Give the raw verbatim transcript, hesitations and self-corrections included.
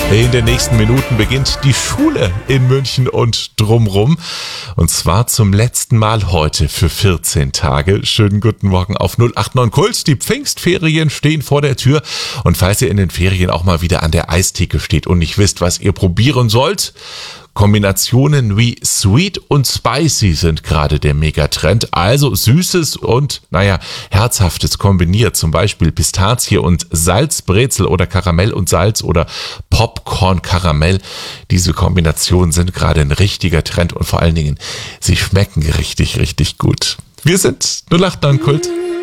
In den nächsten Minuten beginnt die Schule in München und drumrum. Und zwar zum letzten Mal heute für vierzehn Tage. Schönen guten Morgen auf null acht neun Kult. Die Pfingstferien stehen vor der Tür. Und falls ihr in den Ferien auch mal wieder an der Eistheke steht und nicht wisst, was ihr probieren sollt, Kombinationen wie Sweet und Spicy sind gerade der Megatrend. Also Süßes und, naja, Herzhaftes kombiniert. Zum Beispiel Pistazie und Salzbrezel oder Karamell und Salz oder Popcorn-Karamell. Diese Kombinationen sind gerade ein richtiger Trend und vor allen Dingen, sie schmecken richtig, richtig gut. Wir sind null acht neun Kult.